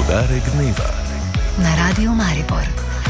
Poudarek dneva na Radiu Maribor.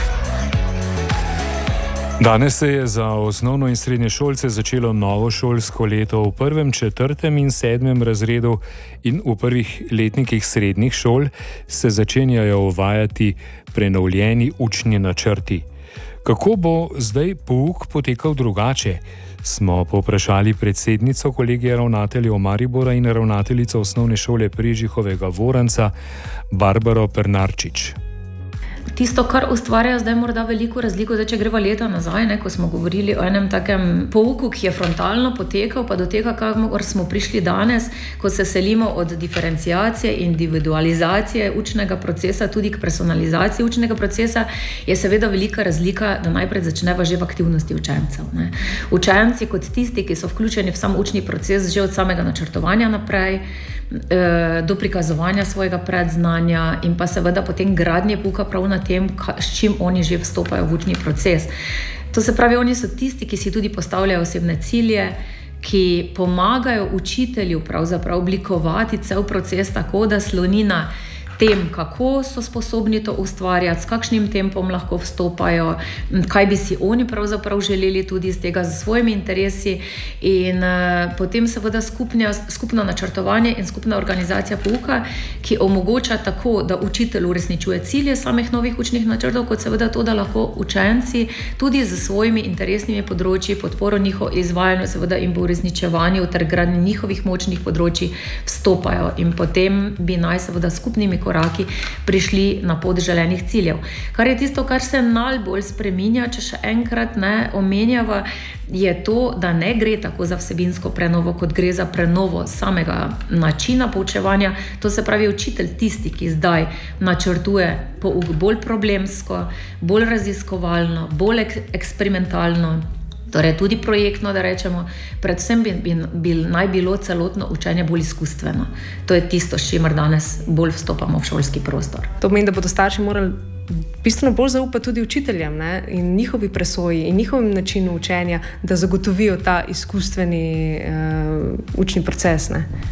Danes se je za osnovno in srednje šolce začelo novo šolsko leto. V 1., 4. in 7. razredu in v prvih letnikih srednjih šol se začenjajo uvajati prenovljeni učni načrti. Kako bo zdaj pouk potekal drugače? Smo povprašali predsednico kolegija ravnateljev Maribora in ravnateljico osnovne šole Prežihovega Voranca Barbaro Pernarčič. Tisto, kar ustvarja zdaj morda veliko razliko, zdaj, če greva leta nazaj, ko smo govorili o enem takem pouku, ki je frontalno potekal, pa do tega, kamor smo prišli danes, ko se selimo od diferenciacije, individualizacije učnega procesa tudi k personalizaciji učnega procesa, je seveda velika razlika, da najprej začneva že v aktivnosti učencev. Učenci kot tisti, ki so vključeni v sam učni proces že od samega načrtovanja naprej, do prikazovanja svojega predznanja in pa seveda potem gradnje pouka prav na tem, s čim oni že vstopajo v učni proces. To se pravi, oni so tisti, ki si tudi postavljajo osebne cilje, ki pomagajo učitelju pravzaprav oblikovati cel proces tako, da sloni na tem, kako so sposobni to ustvarjati, s kakšnim tempom lahko vstopajo, kaj bi si oni pravzaprav želeli tudi iz tega z svojimi interesi in potem seveda skupno načrtovanje in skupna organizacija pouka, ki omogoča tako, da učitelj uresničuje cilje samih novih učnih načrtov, kot seveda to, da lahko učenci tudi z svojimi interesnimi področji, podporo njihovo izvajanju, seveda in bo uresničevanju ter gradnji njihovih močnih področji vstopajo in potem bi naj seveda skupnimi koraki prišli na pot želenih ciljev. Kar je tisto, kar se najbolj spreminja, če še enkrat omenjava, je to, da ne gre tako za vsebinsko prenovo, kot gre za prenovo samega načina poučevanja. To se pravi, učitelj tisti, ki zdaj načrtuje pouk bolj problemsko, bolj raziskovalno, bolj eksperimentalno, torej tudi projektno, da rečemo, predvsem bi naj bilo celotno učenje bolj izkustveno. To je tisto, s čimer danes bolj vstopamo v šolski prostor. To pomeni, da bodo starši morali bistveno bolj zaupati tudi učiteljem in njihovi presoji in njihovim načinu učenja, da zagotovijo ta izkustveni učni proces.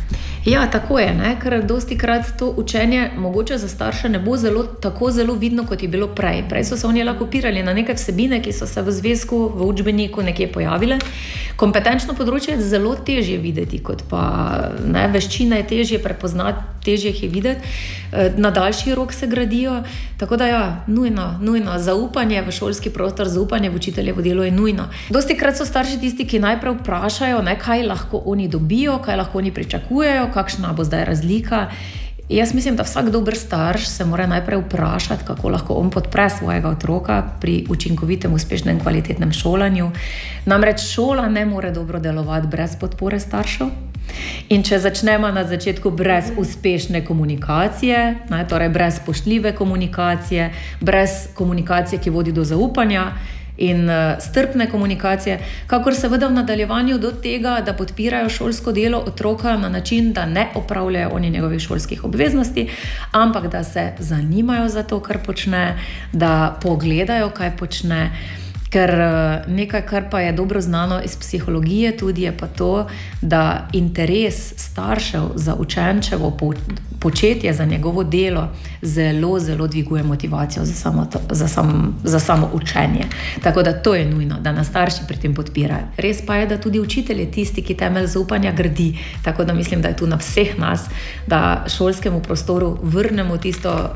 Ja, tako je, ker dostikrat to učenje mogoče za starše ne bo tako zelo vidno, kot je bilo prej. Prej so se oni lahko opirali na neke vsebine, ki so se v zvezku, v učbeniku nekje pojavile. Kompetenčno področje je zelo težje videti, kot pa veščine je težje prepoznati, težje jih je videti. Na daljši rok se gradijo, tako da nujno. Zaupanje v šolski prostor, zaupanje v učiteljevo delo je nujno. Dostikrat so starši tisti, ki najprej vprašajo, kaj lahko oni dobijo, kaj lahko oni pričakujejo, kakšna bo zdaj razlika. Jaz mislim, da vsak dober starš se mora najprej vprašati, kako lahko on podpre svojega otroka pri učinkovitem, uspešnem, kvalitetnem šolanju. Namreč šola ne more dobro delovati brez podpore staršev. In če začnemo na začetku brez uspešne komunikacije, torej brez spoštljive komunikacije, brez komunikacije, ki vodi do zaupanja in strpne komunikacije, kakor seveda v nadaljevanju do tega, da podpirajo šolsko delo otroka na način, da ne opravljajo oni njegovih šolskih obveznosti, ampak da se zanimajo za to, kar počne, da pogledajo, kaj počne. Ker nekaj, kar pa je dobro znano iz psihologije tudi, je pa to, da interes staršev za učenčevo početje, za njegovo delo zelo, zelo dviguje motivacijo za samo učenje. Tako da to je nujno, da nas starši pri tem podpirajo. Res pa je, da tudi učitelj je tisti, ki temelj zaupanja gradi. Tako da mislim, da je tu na vseh nas, da šolskemu prostoru vrnemo tisto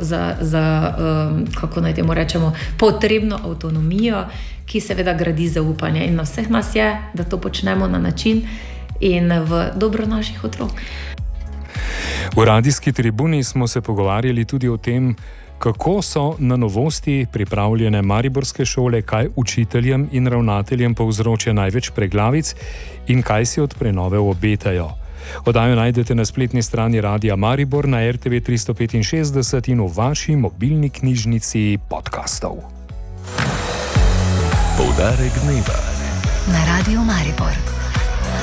kako naj temu rečemo, potrebno avtonomijo, ki seveda gradi zaupanje. In na vseh nas je, da to počnemo na način in v dobro naših otrok. V radijski tribuni smo se pogovarjali tudi o tem, kako so na novosti pripravljene mariborske šole, kaj učiteljem in ravnateljem povzroča največ preglavic in kaj si od prenove obetajo. Oddajo najdete na spletni strani Radia Maribor, na RTV 365 in v vaši mobilni knjižnici podcastov. Poudarek dneva na Radiu Maribor.